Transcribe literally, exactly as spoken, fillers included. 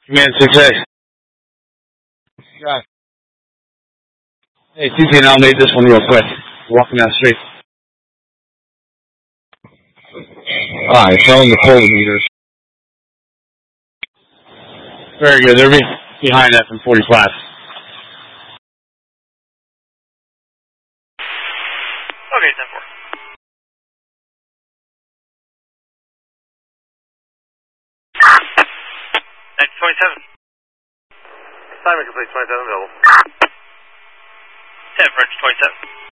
Command six A. Yeah. Hey, T T and I'll make this one real quick. Walking down the street. Alright, showing the forward meters. Very good. They're be- behind that from forty-five. Okay, ten four. Next twenty-seven. Assignment complete, twenty-seven available. ten French, twenty-seven.